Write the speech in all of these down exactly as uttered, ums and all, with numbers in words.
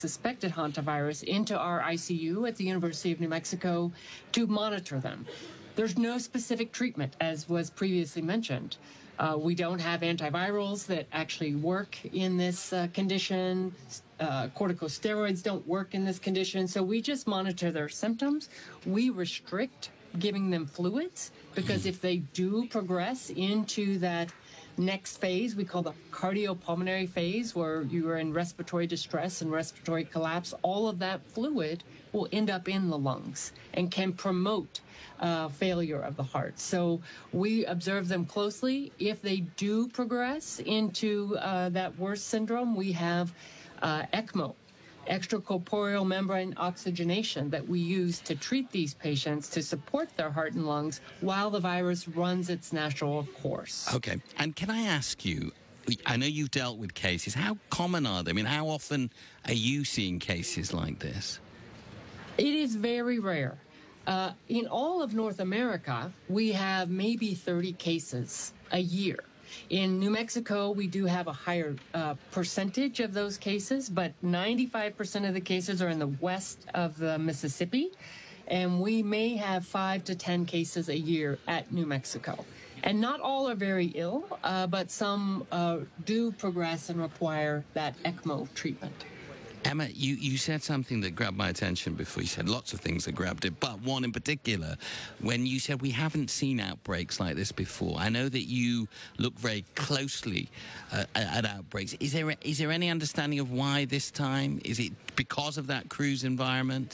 suspected hantavirus into our I C U at the University of New Mexico to monitor them. There's no specific treatment, as was previously mentioned. Uh, we don't have antivirals that actually work in this uh, condition. Uh, corticosteroids don't work in this condition. So we just monitor their symptoms. We restrict giving them fluids because if they do progress into that next phase, we call the cardiopulmonary phase, where you are in respiratory distress and respiratory collapse, all of that fluid will end up in the lungs and can promote uh, failure of the heart. So we observe them closely. If they do progress into uh, that worst syndrome, we have uh, ECMO, extracorporeal membrane oxygenation, that we use to treat these patients to support their heart and lungs while the virus runs its natural course. Okay. And can I ask you, I know you've dealt with cases. How common are they? I mean, how often are you seeing cases like this? It is very rare. Uh, in all of North America, we have maybe thirty cases a year. In New Mexico, we do have a higher uh, percentage of those cases, but ninety-five percent of the cases are in the west of the Mississippi, and we may have five to ten cases a year at New Mexico. And not all are very ill, uh, but some uh, do progress and require that ECMO treatment. Emma, you, you said something that grabbed my attention before. You said lots of things that grabbed it, but one in particular, when you said we haven't seen outbreaks like this before. I know that you look very closely uh, at outbreaks. Is there, is there any understanding of why this time? Is it because of that cruise environment?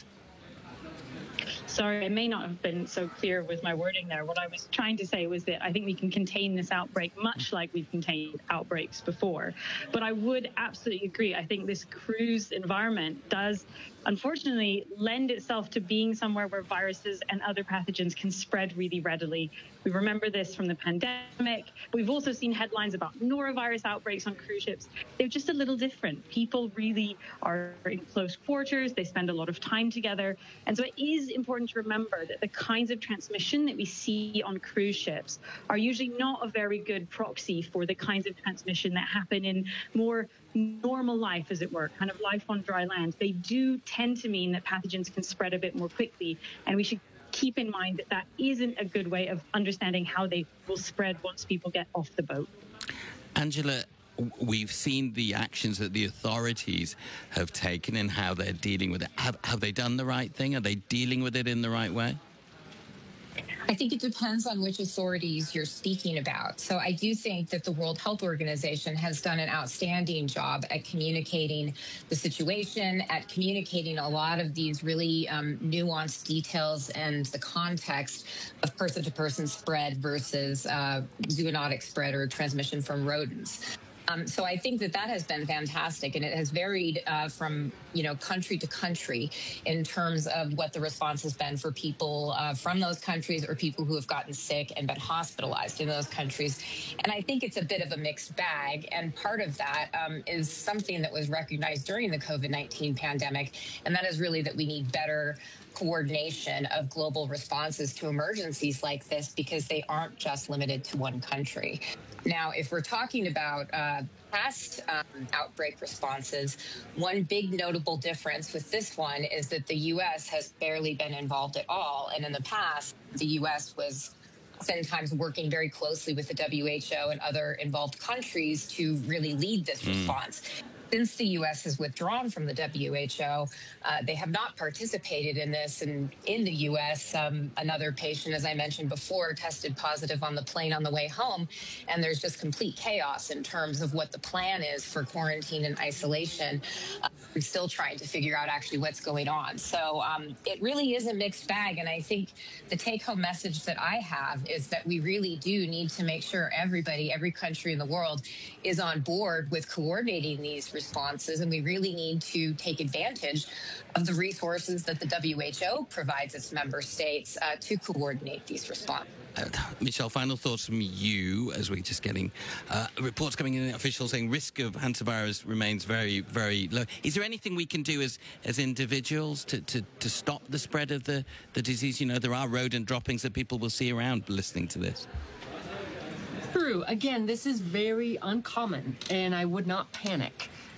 Sorry, I may not have been so clear with my wording there. What I was trying to say was that I think we can contain this outbreak much like we've contained outbreaks before. But I would absolutely agree. I think this cruise environment does, unfortunately, lend itself to being somewhere where viruses and other pathogens can spread really readily. We remember this from the pandemic. We've also seen headlines about norovirus outbreaks on cruise ships. They're just a little different. People really are in close quarters. They spend a lot of time together. And so it is important to remember that the kinds of transmission that we see on cruise ships are usually not a very good proxy for the kinds of transmission that happen in more normal life, as it were, kind of life on dry land. They do tend to mean that pathogens can spread a bit more quickly, and we should keep in mind that that isn't a good way of understanding how they will spread once people get off the boat. Angela, we've seen the actions that the authorities have taken and how they're dealing with it. Have, have they done the right thing? Are they dealing with it in the right way? I think it depends on which authorities you're speaking about. So I do think that the World Health Organization has done an outstanding job at communicating the situation, at communicating a lot of these really um, nuanced details and the context of person-to-person spread versus uh, zoonotic spread or transmission from rodents. Um, so I think that that has been fantastic, and it has varied uh, from, you know, country to country in terms of what the response has been for people uh, from those countries or people who have gotten sick and been hospitalized in those countries. And I think it's a bit of a mixed bag, and part of that um, is something that was recognized during the COVID nineteen pandemic, and that is really that we need better coordination of global responses to emergencies like this, because they aren't just limited to one country. Now, if we're talking about uh, past um, outbreak responses, one big notable difference with this one is that the U S has barely been involved at all. And in the past, the U S was oftentimes working very closely with the W H O and other involved countries to really lead this mm. response. Since the U S has withdrawn from the W H O, uh, they have not participated in this. And in the U S, um, another patient, as I mentioned before, tested positive on the plane on the way home. And there's just complete chaos in terms of what the plan is for quarantine and isolation. Uh, I'm still trying to figure out actually what's going on. So um, it really is a mixed bag. And I think the take-home message that I have is that we really do need to make sure everybody, every country in the world is on board with coordinating these responses, and we really need to take advantage of the resources that the W H O provides its member states uh, to coordinate these responses. Uh, Michelle, final thoughts from you as we're just getting uh, reports coming in, officials saying risk of hantavirus remains very, very low. Is there anything we can do as as individuals to, to, to stop the spread of the, the disease? You know, there are rodent droppings that people will see around listening to this. True. Again, this is very uncommon, and I would not panic.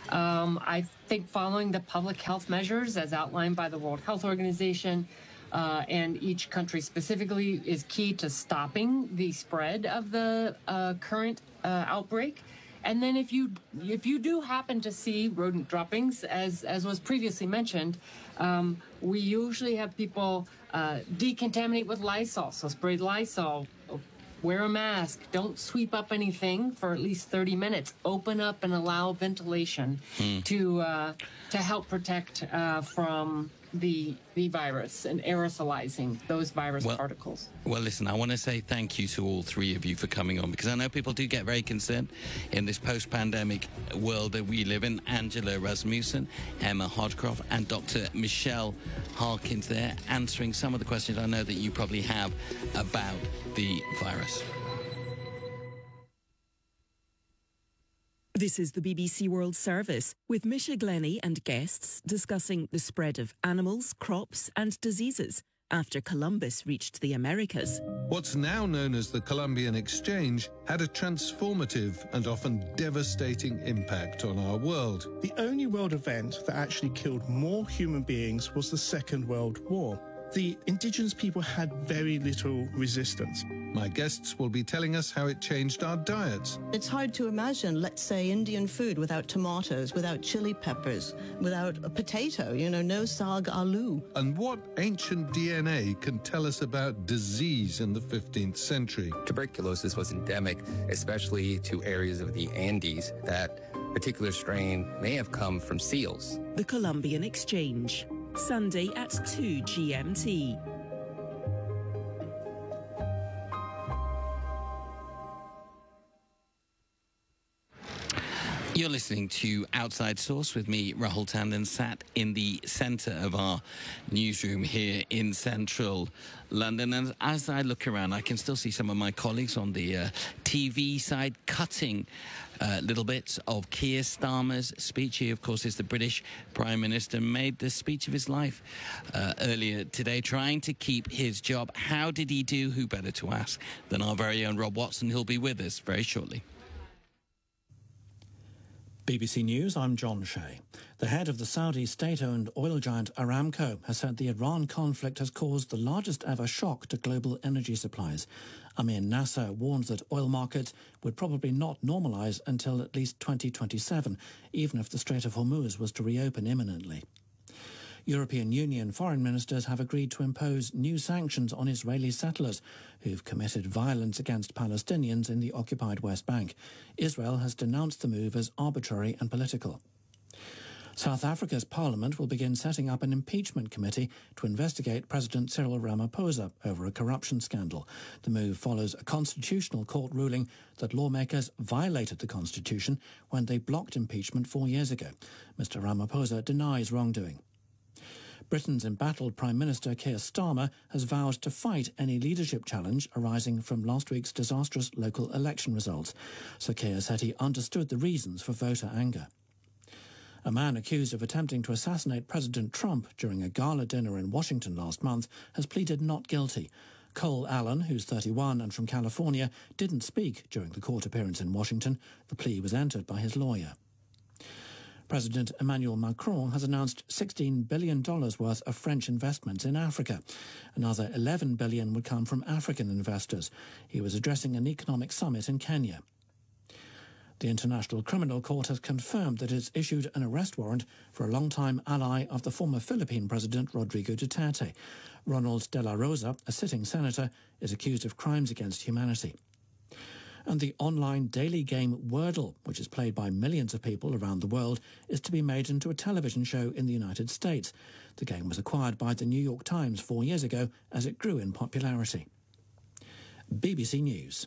Um, I think following the public health measures as outlined by the World Health Organization uh, and each country specifically is key to stopping the spread of the uh, current uh, outbreak. And then if you if you do happen to see rodent droppings, as, as was previously mentioned, um, we usually have people uh, decontaminate with Lysol. So spray Lysol, wear a mask, don't sweep up anything for at least thirty minutes. Open up and allow ventilation mm. to uh, to help protect uh, from the the virus and aerosolizing those virus well, particles. Well, listen, I want to say thank you to all three of you for coming on, because I know people do get very concerned in this post-pandemic world that we live in. Angela Rasmussen, Emma Hodgcroft, and Doctor Michelle Harkins there answering some of the questions I know that you probably have about the virus. This is the B B C World Service with Misha Glenny and guests discussing the spread of animals, crops and diseases after Columbus reached the Americas. What's now known as the Columbian Exchange had a transformative and often devastating impact on our world. The only world event that actually killed more human beings was the Second World War. The indigenous people had very little resistance. My guests will be telling us how it changed our diets. It's hard to imagine, let's say, Indian food without tomatoes, without chili peppers, without a potato, you know, no saag aloo. And what ancient D N A can tell us about disease in the fifteenth century. Tuberculosis was endemic, especially to areas of the Andes. That particular strain may have come from seals. The Columbian Exchange, Sunday at two G M T. You're listening to Outside Source with me, Rahul Tandon, sat in the centre of our newsroom here in central London. And as I look around, I can still see some of my colleagues on the uh, T V side cutting uh, little bits of Keir Starmer's speech. He, of course, is the British Prime Minister, made the speech of his life uh, earlier today, trying to keep his job. How did he do? Who better to ask than our very own Rob Watson, who'll be with us very shortly. B B C News, I'm John Shea. The head of the Saudi state-owned oil giant Aramco has said the Iran conflict has caused the largest ever shock to global energy supplies. Amir Nasser warned that oil markets would probably not normalise until at least twenty twenty-seven, even if the Strait of Hormuz was to reopen imminently. European Union foreign ministers have agreed to impose new sanctions on Israeli settlers who've committed violence against Palestinians in the occupied West Bank. Israel has denounced the move as arbitrary and political. South Africa's parliament will begin setting up an impeachment committee to investigate President Cyril Ramaphosa over a corruption scandal. The move follows a constitutional court ruling that lawmakers violated the constitution when they blocked impeachment four years ago. Mister Ramaphosa denies wrongdoing. Britain's embattled Prime Minister Keir Starmer has vowed to fight any leadership challenge arising from last week's disastrous local election results. Sir Keir said he understood the reasons for voter anger. A man accused of attempting to assassinate President Trump during a gala dinner in Washington last month has pleaded not guilty. Cole Allen, who's thirty-one and from California, didn't speak during the court appearance in Washington. The plea was entered by his lawyer. President Emmanuel Macron has announced sixteen billion dollars worth of French investments in Africa. Another eleven billion dollars would come from African investors. He was addressing an economic summit in Kenya. The International Criminal Court has confirmed that it's issued an arrest warrant for a longtime ally of the former Philippine President Rodrigo Duterte. Ronald De La Rosa, a sitting senator, is accused of crimes against humanity. And the online daily game Wordle, which is played by millions of people around the world, is to be made into a television show in the United States. The game was acquired by the New York Times four years ago as it grew in popularity. B B C News.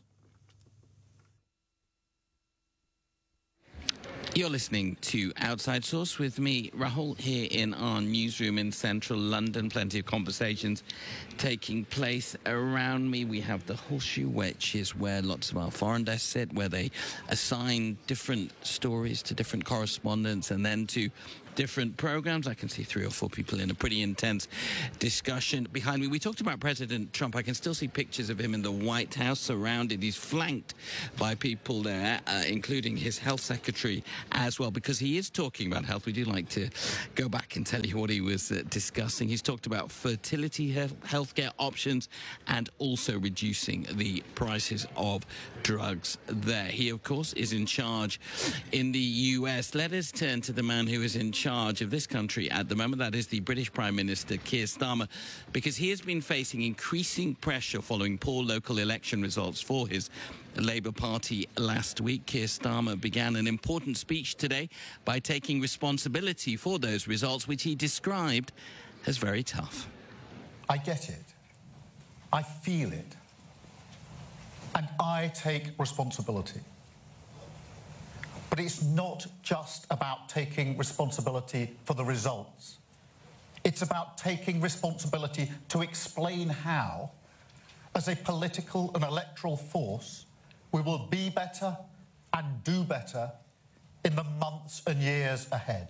You're listening to Outside Source with me, Rahul, here in our newsroom in central London. Plenty of conversations taking place around me. We have the Horseshoe, which is where lots of our foreign desks sit, where they assign different stories to different correspondents and then to different programs. I can see three or four people in a pretty intense discussion behind me. We talked about President Trump. I can still see pictures of him in the White House, surrounded. He's flanked by people there, uh, including his health secretary as well, because he is talking about health. We do like to go back and tell you what he was uh, discussing. He's talked about fertility health healthcare options and also reducing the prices of drugs there. He, of course, is in charge in the U S. Let us turn to the man who is in charge of this country at the moment. That is the British Prime Minister, Keir Starmer, because he has been facing increasing pressure following poor local election results for his Labour Party last week. Keir Starmer began an important speech today by taking responsibility for those results, which he described as very tough. I get it. I feel it. And I take responsibility. But it's not just about taking responsibility for the results. It's about taking responsibility to explain how, as a political and electoral force, we will be better and do better in the months and years ahead.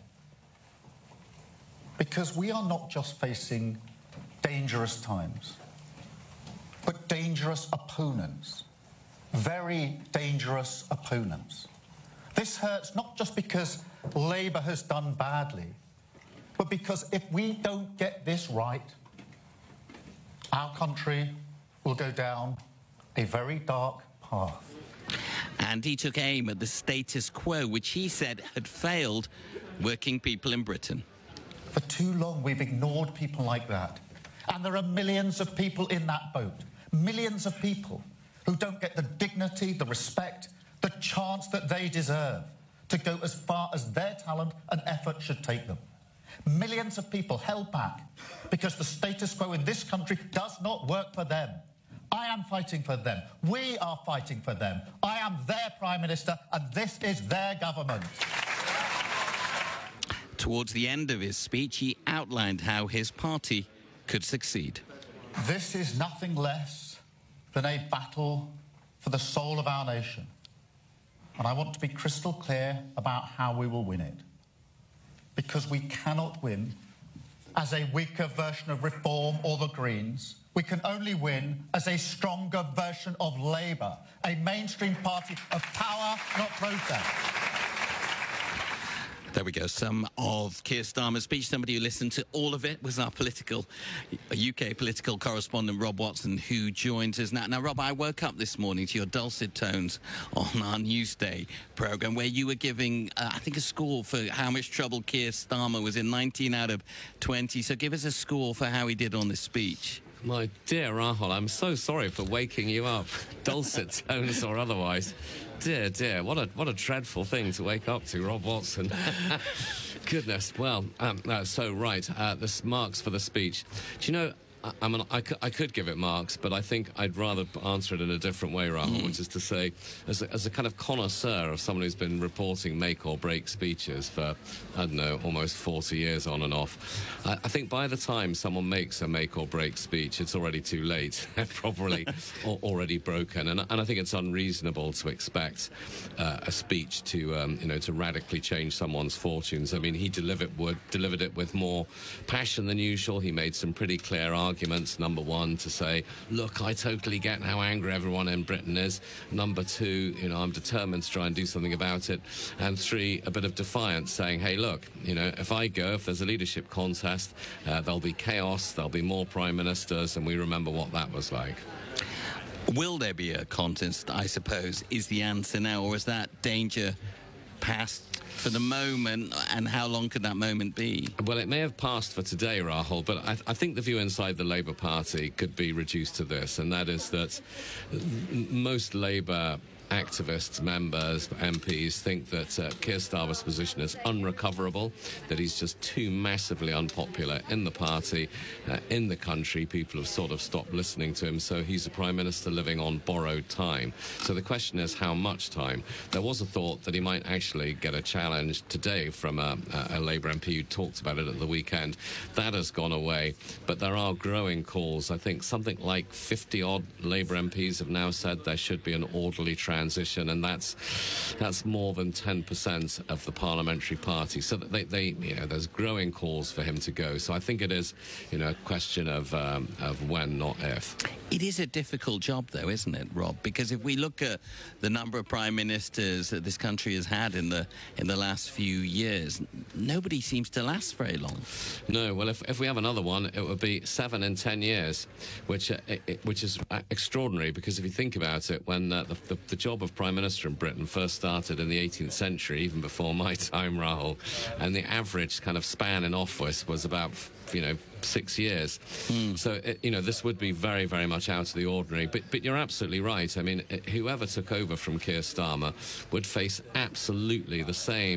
Because we are not just facing dangerous times, but dangerous opponents, very dangerous opponents. This hurts not just because Labour has done badly, but because if we don't get this right, our country will go down a very dark path. And he took aim at the status quo, which he said had failed working people in Britain. For too long, we've ignored people like that. And there are millions of people in that boat, millions of people who don't get the dignity, the respect, the chance that they deserve to go as far as their talent and effort should take them. Millions of people held back because the status quo in this country does not work for them. I am fighting for them. We are fighting for them. I am their Prime Minister, and this is their government. Towards the end of his speech, he outlined how his party could succeed. This is nothing less than a battle for the soul of our nation. And I want to be crystal clear about how we will win it. Because we cannot win as a weaker version of Reform or the Greens. We can only win as a stronger version of Labour, a mainstream party of power, not protest. There we go. Some of Keir Starmer's speech. Somebody who listened to all of it was our political, U K political correspondent, Rob Watson, who joins us now. Now, Rob, I woke up this morning to your dulcet tones on our Newsday programme, where you were giving, uh, I think, a score for how much trouble Keir Starmer was in, nineteen out of twenty. So give us a score for how he did on this speech. My dear Rahul, I'm so sorry for waking you up, dulcet tones or otherwise. Dear, dear, what a what a dreadful thing to wake up to, Rob Watson. Goodness, well, um, uh, so right, uh, this marks for the speech. Do you know, I, I mean, I, I could give it marks, but I think I'd rather answer it in a different way, Rahul, mm. which is to say, as a, as a kind of connoisseur of someone who's been reporting make or break speeches for, I don't know, almost forty years on and off, I, I think by the time someone makes a make or break speech, it's already too late, probably or, already broken, and, and I think it's unreasonable to expect uh, a speech to, um, you know, to radically change someone's fortunes. I mean, he delivered, would, delivered it with more passion than usual. He made some pretty clear arguments. Arguments. Number one, to say, look, I totally get how angry everyone in Britain is. Number two, you know, I'm determined to try and do something about it. And three, a bit of defiance, saying, hey, look, you know, if I go, if there's a leadership contest, uh, there'll be chaos, there'll be more prime ministers, and we remember what that was like. Will there be a contest, I suppose, is the answer now, or is that danger past for the moment, and how long could that moment be? Well, it may have passed for today, Rahul, but I, I think the view inside the Labour Party could be reduced to this, and that is that most Labour activists, members, M Ps think that uh, Keir Starmer's position is unrecoverable, that he's just too massively unpopular in the party, uh, in the country. People have sort of stopped listening to him, so he's a Prime Minister living on borrowed time. So the question is, how much time? There was a thought that he might actually get a challenge today from a, a Labour M P who talked about it at the weekend. That has gone away, but there are growing calls. I think something like fifty-odd Labour M Ps have now said there should be an orderly transition transition, and that's that's more than ten percent of the parliamentary party. So that they, they, you know, there's growing calls for him to go. So I think it is, you know, a question of um, of when, not if. It is a difficult job, though, isn't it, Rob? Because if we look at the number of prime ministers that this country has had in the in the last few years, nobody seems to last very long. No, well, if if we have another one, it would be seven in ten years, which uh, it, which is extraordinary. Because if you think about it, when uh, the, the the job of prime minister in Britain first started in the eighteenth century, even before my time, Rahul, and the average kind of span in office was about, you know, six years. Mm. So, it, you know, this would be very, very much out of the ordinary. But, but you're absolutely right. I mean, whoever took over from Keir Starmer would face absolutely the same